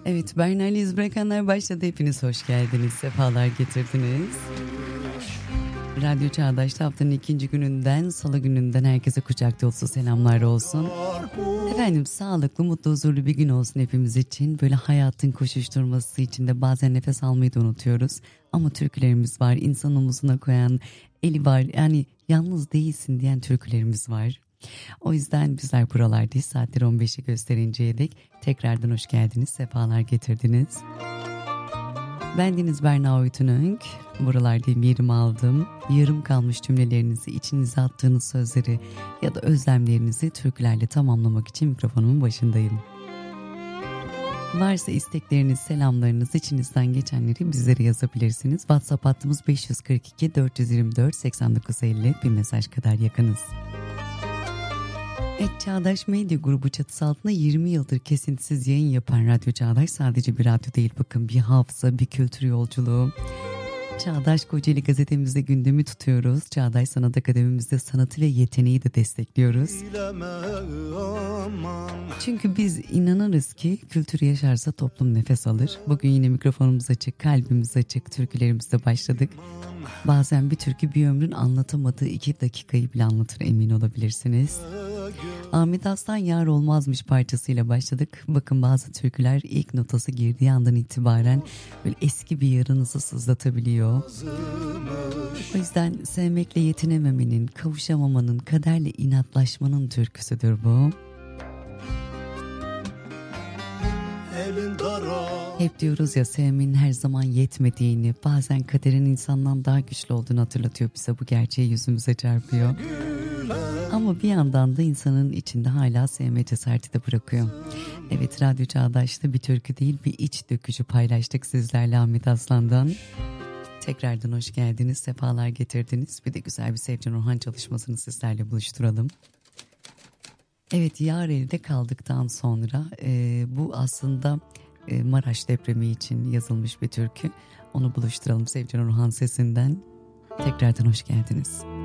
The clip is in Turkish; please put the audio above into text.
Evet, Berna'yla İz Bırakanlar başladı. Hepiniz hoş geldiniz, sefalar getirdiniz. Radyo Çağdaş'ta haftanın ikinci gününden, salı gününden herkese kucak dolusu selamlar olsun. Efendim, sağlıklı, mutlu, huzurlu bir gün olsun hepimiz için. Böyle hayatın koşuşturması içinde bazen nefes almayı da unutuyoruz. Ama türkülerimiz var, insan omuzuna koyan eli var. Yani yalnız değilsin diyen türkülerimiz var. O yüzden bizler buralardayız. Saatler 15'i gösterinceye dek tekrardan hoş geldiniz, sefalar getirdiniz. Bendeniz Berna Oytunönk. Buralardayım, yerimi aldım. Yarım kalmış cümlelerinizi, içinize attığınız sözleri ya da özlemlerinizi türkülerle tamamlamak için mikrofonumun başındayım. Varsa istekleriniz, selamlarınız, içinizden geçenleri bizlere yazabilirsiniz. WhatsApp hattımız 542 424 8950, bir mesaj kadar yakınız. Çağdaş Medya Grubu çatısı altında 20 yıldır kesintisiz yayın yapan Radyo Çağdaş sadece bir radyo değil, bakın, bir hafıza, bir kültür yolculuğu. Çağdaş Kocaeli gazetemizde gündemi tutuyoruz. Çağdaş Sanat Akademimizde sanatı ve yeteneği de destekliyoruz. Çünkü biz inanırız ki kültür yaşarsa toplum nefes alır. Bugün yine mikrofonumuz açık, kalbimiz açık, türkülerimizle başladık. Bazen bir türkü bir ömrün anlatamadığı 2 dakikayı bile anlatır, emin olabilirsiniz. Ahmet Aslan Yar Olmazmış parçasıyla başladık. Bakın, bazı türküler ilk notası girdiği andan itibaren böyle eski bir yarınızı sızlatabiliyor. O yüzden sevmekle yetinememenin, kavuşamamanın, kaderle inatlaşmanın türküsüdür bu. Hep diyoruz ya, sevmenin her zaman yetmediğini, bazen kaderin insandan daha güçlü olduğunu hatırlatıyor bize, bu gerçeği yüzümüze çarpıyor. Ama bir yandan da insanın içinde hala sevme cesareti de bırakıyor. Evet, Radyo Çağdaş'ta bir türkü değil, bir iç dökücü paylaştık sizlerle Ahmet Aslan'dan. Tekrardan hoş geldiniz, sefalar getirdiniz. Bir de güzel bir Sevcan Orhan çalışmasını sizlerle buluşturalım. Evet, Yar elde kaldıktan sonra bu aslında Maraş depremi için yazılmış bir türkü. Onu buluşturalım Sevcan Orhan sesinden. Tekrardan hoş geldiniz.